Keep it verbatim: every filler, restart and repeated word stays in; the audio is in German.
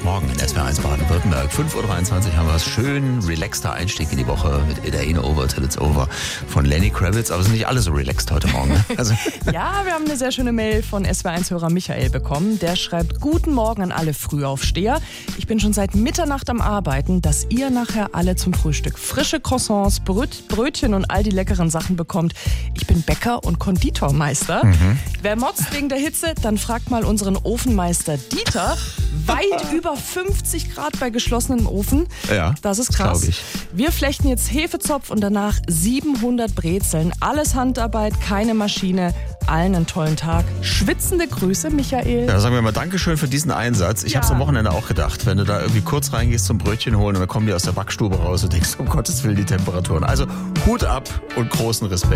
Sonntagmorgen in S W R eins Baden-Württemberg. fünf Uhr dreiundzwanzig haben wir es. Schön relaxter Einstieg in die Woche mit It Ain't Over Till It's Over von Lenny Kravitz. Aber es sind nicht alle so relaxed heute Morgen. Ne? Also ja, wir haben eine sehr schöne Mail von S W R eins-Hörer Michael bekommen. Der schreibt: Guten Morgen an alle Frühaufsteher. Ich bin schon seit Mitternacht am Arbeiten, dass ihr nachher alle zum Frühstück frische Croissants, Bröt, Brötchen und all die leckeren Sachen bekommt. Ich bin Bäcker und Konditormeister. Mhm. Wer motzt wegen der Hitze, dann fragt mal unseren Ofenmeister Dieter. Weit über fünfzig Grad bei geschlossenem Ofen. Ja, das ist krass. Das glaub ich. Wir flechten jetzt Hefezopf und danach siebenhundert Brezeln. Alles Handarbeit, keine Maschine. Allen einen tollen Tag. Schwitzende Grüße, Michael. Ja, sagen wir mal Dankeschön für diesen Einsatz. Ich ja. habe es am Wochenende auch gedacht, wenn du da irgendwie kurz reingehst zum Brötchen holen und dann kommen die aus der Backstube raus und denkst, um Gottes Willen die Temperaturen. Also Hut ab und großen Respekt.